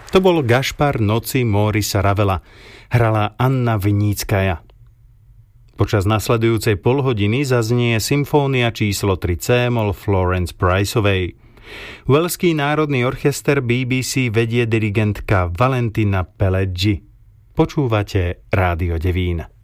To bol Gašpar noci Mórisa Ravela. Hrala Anna Viníckaja. Počas nasledujúcej polhodiny zaznie symfónia číslo 3 C-moll Florence Priceovej. Waleský národný orchester BBC vedie dirigentka Valentina Peleggi. Počúvate Rádio Devín.